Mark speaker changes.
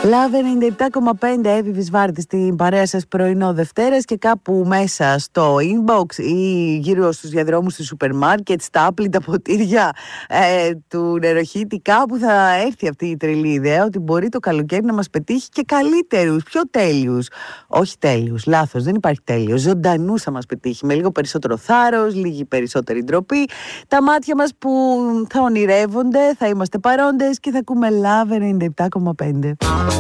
Speaker 1: Love 97,5 Εύη Βάρτη στην παρέα σας πρωινό Δευτέρας, και κάπου μέσα στο inbox ή γύρω στους διαδρόμους του σούπερ μάρκετ, στα άπλυτα ποτήρια του νεροχύτη, κάπου θα έρθει αυτή η τρελή ιδέα ότι μπορεί το καλοκαίρι να μας πετύχει και καλύτερους, πιο τέλειους. Όχι τέλειους, λάθος, δεν υπάρχει τέλειος. Ζωντανούς θα μας πετύχει, με λίγο περισσότερο θάρρος, λίγη περισσότερη ντροπή. Τα μάτια μας που θα ονειρεύονται, θα είμαστε παρόντες και θα ακούμε Love 97,5.